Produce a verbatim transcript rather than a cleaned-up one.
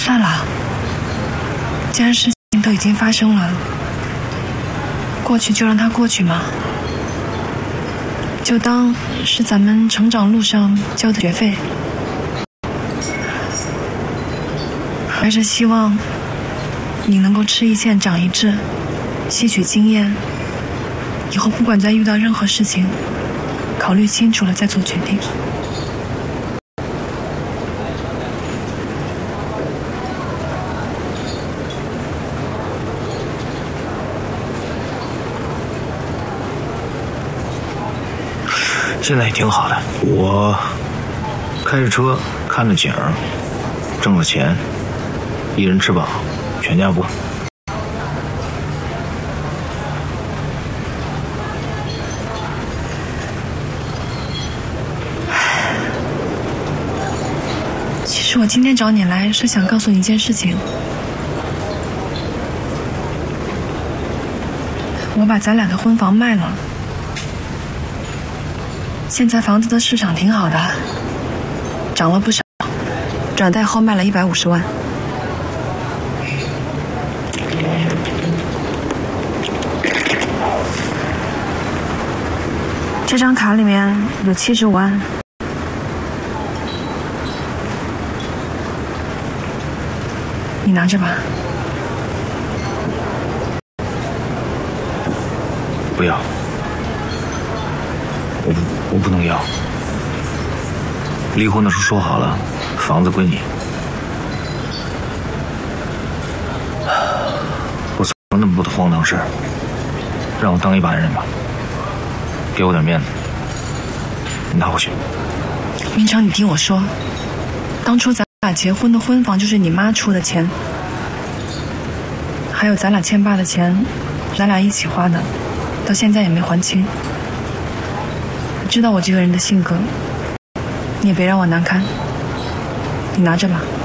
算了，既然事情都已经发生了，过去就让它过去嘛，就当是咱们成长路上交的学费。还是希望你能够吃一堑长一智，吸取经验，以后不管再遇到任何事情，考虑清楚了再做决定。 现在也挺好的，我开着车，看着景儿，挣了钱，一人吃饱，全家不饿。 其实我今天找你来是想告诉你一件事情，我把咱俩的婚房卖了。现在房子的市场挺好的，涨了不少，转贷后卖了一百五十万。这张卡里面有七十五万，你拿着吧。 不要。我不，我不能要。离婚的时候说好了，房子归你。我做了那么多的荒唐事，让我当一把人吧，给我点面子。你拿回去。 明成，你听我说，当初咱俩结婚的婚房就是你妈出的钱，还有咱俩欠爸的钱，咱俩一起花的，到现在也没还清。知道我这个人的性格，你也别让我难堪，你拿着吧。